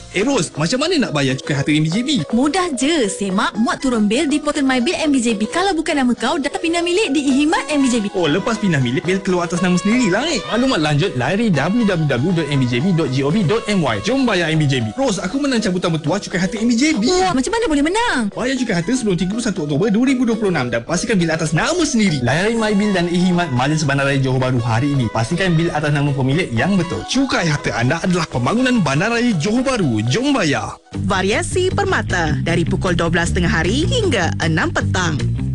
Ros, macam mana nak bayar cukai harta MBJB? Mudah je, semak, muat turun bil di portal MyBill MBJB. Kalau bukan nama kau, data pindah milik di e-Himat MBJB. Oh, lepas pindah milik, bil keluar atas nama sendiri lah Maklumat lanjut, layari www.mbjb.gov.my. Jom bayar MBJB. Ros, aku menang cabutan bertuah cukai harta MBJB. Wah, macam mana boleh menang? Bayar cukai harta sebelum 31 Oktober 2026 dan pastikan bil atas nama sendiri. Layari MyBill dan e-Himat Majlis Bandaraya Johor Bahru hari ini. Pastikan bil atas nama pemilik yang betul. Cukai harta anda adalah pembangunan Bandaraya Johor Bahru. Jom bayar. Variasi Permata dari pukul 12.30 hari hingga 6 petang.